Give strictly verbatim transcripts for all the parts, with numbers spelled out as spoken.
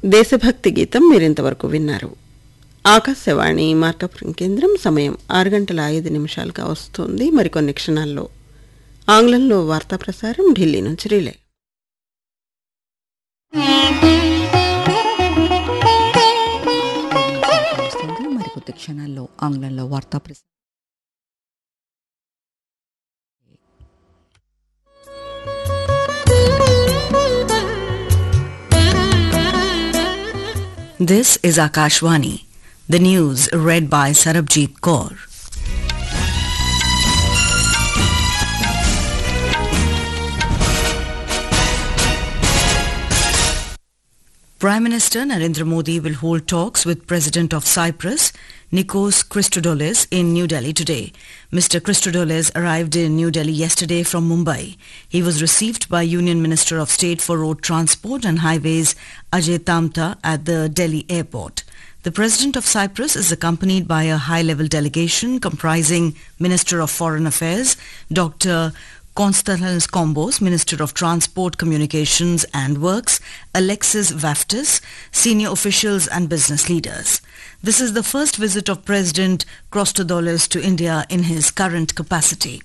దేశభక్తి గీతం మీరింతవరకు విన్నారు. ఆకాశవాణి మార్కాపురం కేంద్రం. సమయం ఆరు గంటల ఐదు నిమిషాలుగా వస్తుంది. మరికొన్ని క్షణాల్లో ఆంగ్లంలో వార్తా ప్రసారం ఢిల్లీ నుంచి రిలే. మరికొద్ది క్షణాల్లో ఆంగ్లంలో వార్తా ప్రసారం. This is Akashvani. The news read by Sarabjit Kaur. Prime Minister Narendra Modi will hold talks with President of Cyprus, Nikos Christodoulos, in New Delhi today. Mister Christodoulos arrived in New Delhi yesterday from Mumbai. He was received by Union Minister of State for Road Transport and Highways Ajay Tamta at the Delhi airport. The President of Cyprus is accompanied by a high-level delegation comprising Minister of Foreign Affairs, Doctor Konstantinos Kombos, Minister of Transport, Communications and Works, Alexis Vaftis, senior officials and business leaders. This is the first visit of President Christodoulos to India in his current capacity.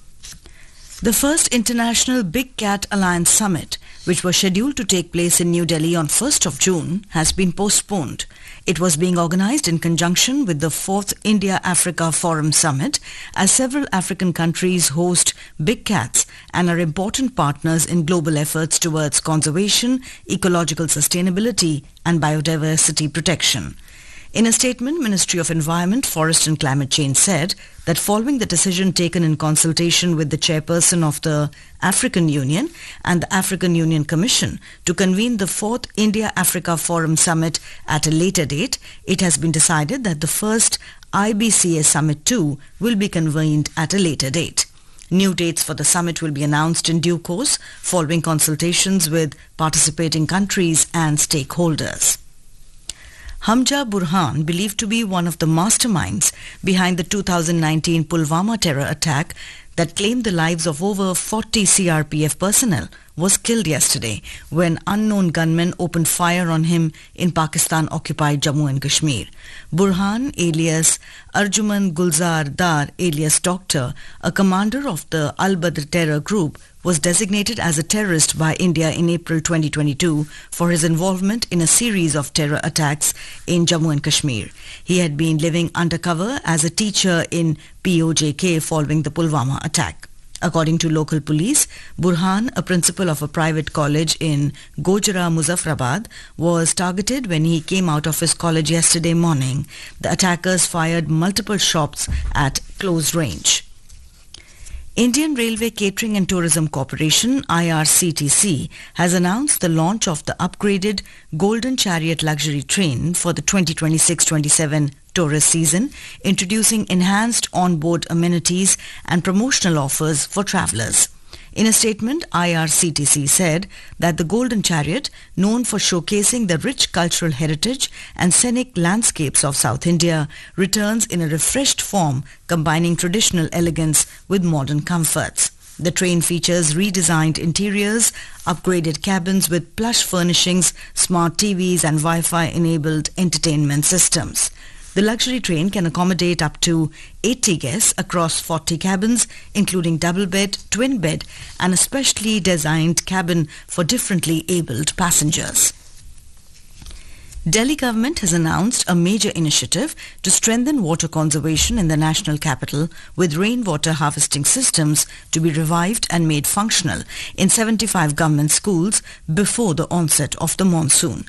The first International Big Cat Alliance Summit, which was scheduled to take place in New Delhi on first of June, has been postponed. It was being organized in conjunction with the fourth India-Africa Forum Summit, as several African countries host big cats and are important partners in global efforts towards conservation, ecological sustainability and biodiversity protection. In a statement, Ministry of Environment, Forest and Climate Change said that following the decision taken in consultation with the chairperson of the African Union and the African Union Commission to convene the fourth India-Africa Forum Summit at a later date, it has been decided that the first I B C A Summit too will be convened at a later date. New dates for the summit will be announced in due course following consultations with participating countries and stakeholders. Hamza Burhan, believed to be one of the masterminds behind the two thousand nineteen Pulwama terror attack that claimed the lives of over forty C R P F personnel, was killed yesterday when unknown gunmen opened fire on him in Pakistan-occupied Jammu and Kashmir. Burhan, alias Arjuman Gulzar Dar, alias Doctor, a commander of the Al-Badr terror group, was designated as a terrorist by India in April twenty twenty-two for his involvement in a series of terror attacks in Jammu and Kashmir. He had been living undercover as a teacher in P O J K following the Pulwama attack. According to local police, Burhan, a principal of a private college in Gojra, Muzaffarabad, was targeted when he came out of his college yesterday morning. The attackers fired multiple shots at close range. Indian Railway Catering and Tourism Corporation, I R C T C, has announced the launch of the upgraded Golden Chariot luxury train for the twenty twenty-six twenty-seven tourist season, introducing enhanced on-board amenities and promotional offers for travellers. In a statement, I R C T C said that the Golden Chariot, known for showcasing the rich cultural heritage and scenic landscapes of South India, returns in a refreshed form, combining traditional elegance with modern comforts. The train features redesigned interiors, upgraded cabins with plush furnishings, smart T Vs and Wi-Fi-enabled entertainment systems. The luxury train can accommodate up to eighty guests across forty cabins, including double bed, twin bed, and a specially designed cabin for differently abled passengers. Delhi government has announced a major initiative to strengthen water conservation in the national capital, with rainwater harvesting systems to be revived and made functional in seventy-five government schools before the onset of the monsoon.